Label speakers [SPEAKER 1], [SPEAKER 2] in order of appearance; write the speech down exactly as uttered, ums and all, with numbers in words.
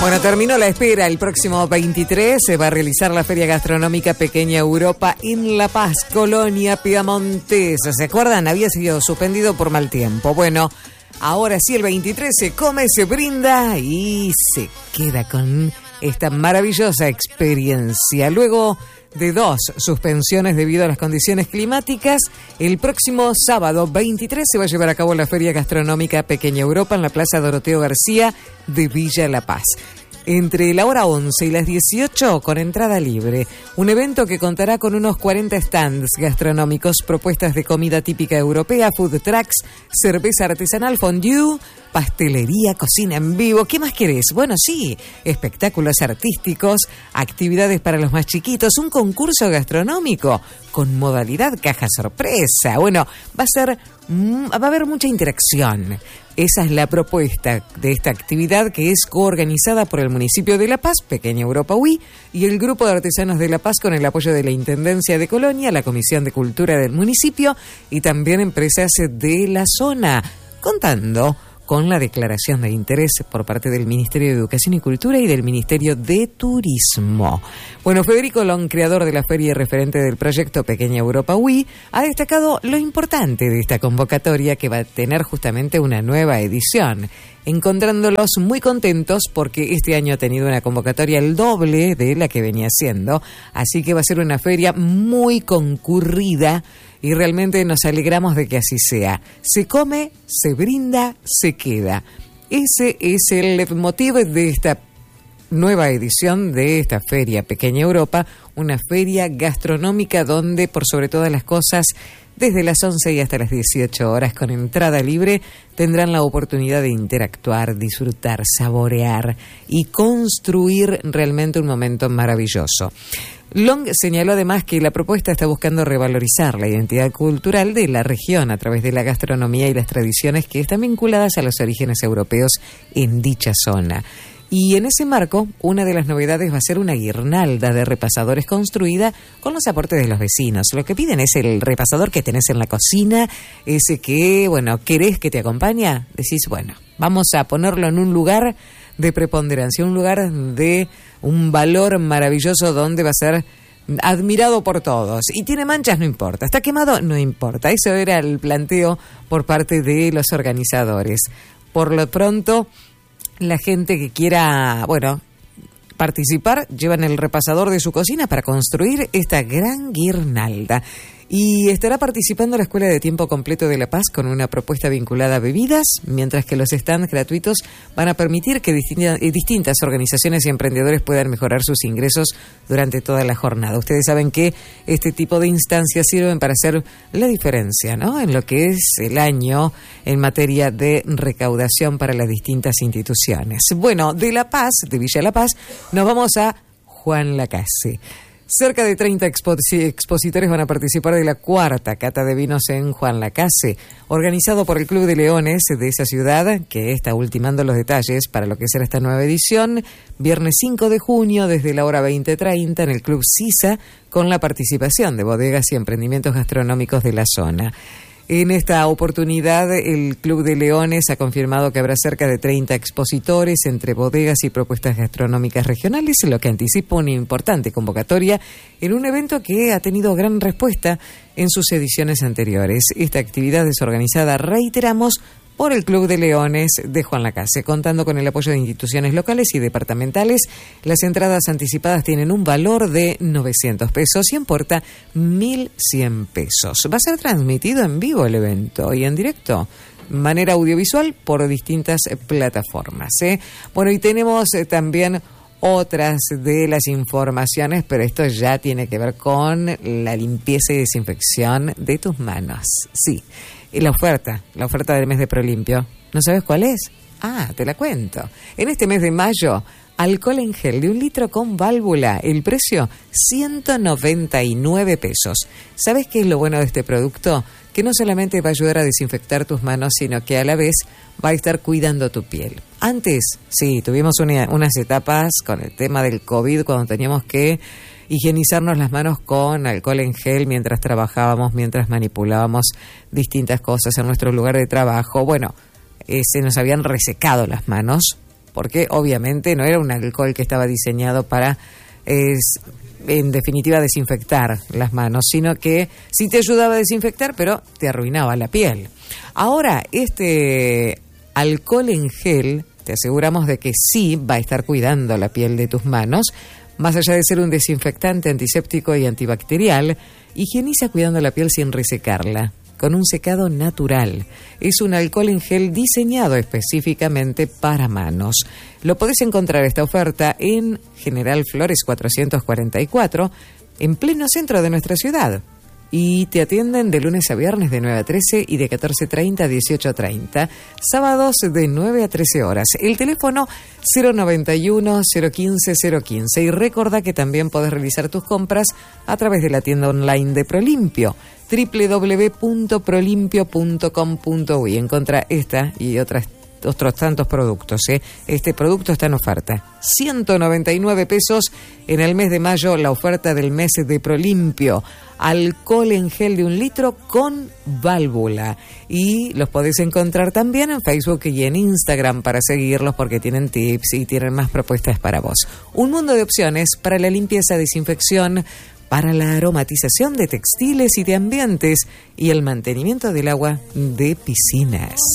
[SPEAKER 1] Bueno, terminó la espera. El próximo veintitrés se va a realizar la Feria Gastronómica Pequeña Europa en La Paz, Colonia Piamontesa. ¿Se acuerdan? Había sido suspendido por mal tiempo. Bueno, ahora sí, el veintitrés se come, se brinda y se queda con esta maravillosa experiencia. Luego de dos suspensiones debido a las condiciones climáticas, el próximo sábado veintitrés se va a llevar a cabo la Feria Gastronómica Pequeña Europa en la Plaza Doroteo García de Villa La Paz. Entre la hora once y las dieciocho, con entrada libre. Un evento que contará con unos cuarenta stands gastronómicos, propuestas de comida típica europea, food trucks, cerveza artesanal, fondue, pastelería, cocina en vivo. ¿Qué más querés? Bueno, sí, espectáculos artísticos, actividades para los más chiquitos, un concurso gastronómico con modalidad caja sorpresa. Bueno, va a ser, va a haber mucha interacción. Esa es la propuesta de esta actividad, que es coorganizada por el municipio de La Paz, Pequeña Europa U I, y el Grupo de Artesanos de La Paz con el apoyo de la Intendencia de Colonia, la Comisión de Cultura del municipio y también empresas de la zona, contando con la declaración de interés por parte del Ministerio de Educación y Cultura y del Ministerio de Turismo. Bueno, Federico Long, creador de la feria y referente del proyecto Pequeña Europa U I, ha destacado lo importante de esta convocatoria, que va a tener justamente una nueva edición, encontrándolos muy contentos porque este año ha tenido una convocatoria el doble de la que venía siendo, así que va a ser una feria muy concurrida y realmente nos alegramos de que así sea. Se come, se brinda, se queda. Ese es el motivo de esta nueva edición de esta Feria Pequeña Europa, una feria gastronómica donde, por sobre todas las cosas, desde las once y hasta las dieciocho horas, con entrada libre, tendrán la oportunidad de interactuar, disfrutar, saborear y construir realmente un momento maravilloso. Long señaló además que la propuesta está buscando revalorizar la identidad cultural de la región a través de la gastronomía y las tradiciones que están vinculadas a los orígenes europeos en dicha zona. Y en ese marco, una de las novedades va a ser una guirnalda de repasadores construida con los aportes de los vecinos. Lo que piden es el repasador que tenés en la cocina, ese que, bueno, querés que te acompaña. Decís, bueno, vamos a ponerlo en un lugar de preponderancia, un lugar de un valor maravilloso donde va a ser admirado por todos. Y tiene manchas, no importa. Está quemado, no importa. Eso era el planteo por parte de los organizadores. Por lo pronto, la gente que quiera, bueno, participar, llevan el repasador de su cocina para construir esta gran guirnalda. Y estará participando la Escuela de Tiempo Completo de La Paz con una propuesta vinculada a bebidas, mientras que los stands gratuitos van a permitir que distintas, distintas organizaciones y emprendedores puedan mejorar sus ingresos durante toda la jornada. Ustedes saben que este tipo de instancias sirven para hacer la diferencia, ¿no?, en lo que es el año en materia de recaudación para las distintas instituciones. Bueno, de La Paz, de Villa La Paz, nos vamos a Juan Lacase. Cerca de treinta expo- expositores van a participar de la cuarta cata de vinos en Juan Lacase, organizado por el Club de Leones de esa ciudad, que está ultimando los detalles para lo que será esta nueva edición, viernes cinco de junio desde la hora veinte treinta en el Club Sisa, con la participación de bodegas y emprendimientos gastronómicos de la zona. En esta oportunidad, el Club de Leones ha confirmado que habrá cerca de treinta expositores entre bodegas y propuestas gastronómicas regionales, lo que anticipa una importante convocatoria en un evento que ha tenido gran respuesta en sus ediciones anteriores. Esta actividad es organizada, reiteramos, por el Club de Leones de Juan Lacase, contando con el apoyo de instituciones locales y departamentales. Las entradas anticipadas tienen un valor de novecientos pesos y en puerta mil cien pesos. Va a ser transmitido en vivo el evento y en directo, manera audiovisual, por distintas plataformas, ¿eh? Bueno, y tenemos eh, también otras de las informaciones, pero esto ya tiene que ver con la limpieza y desinfección de tus manos. Sí. Y la oferta, la oferta del mes de Prolimpio. ¿No sabes cuál es? Ah, te la cuento. En este mes de mayo, alcohol en gel de un litro con válvula. El precio, ciento noventa y nueve pesos. ¿Sabes qué es lo bueno de este producto? Que no solamente va a ayudar a desinfectar tus manos, sino que a la vez va a estar cuidando tu piel. Antes, sí, tuvimos una, unas etapas con el tema del COVID, cuando teníamos que higienizarnos las manos con alcohol en gel mientras trabajábamos, mientras manipulábamos distintas cosas en nuestro lugar de trabajo. Bueno, eh, se nos habían resecado las manos porque obviamente no era un alcohol que estaba diseñado para, es, en definitiva, desinfectar las manos, sino que sí te ayudaba a desinfectar, pero te arruinaba la piel. Ahora, este alcohol en gel, te aseguramos de que sí va a estar cuidando la piel de tus manos, más allá de ser un desinfectante, antiséptico y antibacterial, higieniza cuidando la piel sin resecarla, con un secado natural. Es un alcohol en gel diseñado específicamente para manos. Lo podés encontrar esta oferta en General Flores cuatrocientos cuarenta y cuatro, en pleno centro de nuestra ciudad. Y te atienden de lunes a viernes de nueve a trece y de catorce treinta a dieciocho treinta. Sábados de nueve a trece horas. El teléfono cero noventa y uno, cero quince, cero quince. Y recordá que también podés realizar tus compras a través de la tienda online de Prolimpio, doble u doble u doble u punto prolimpio punto com punto uy. Encontrá esta y otras otros tantos productos, ¿eh? Este producto está en oferta. ciento noventa y nueve pesos en el mes de mayo, la oferta del mes de Prolimpio. Alcohol en gel de un litro con válvula. Y los podés encontrar también en Facebook y en Instagram para seguirlos porque tienen tips y tienen más propuestas para vos. Un mundo de opciones para la limpieza, desinfección, para la aromatización de textiles y de ambientes y el mantenimiento del agua de piscinas.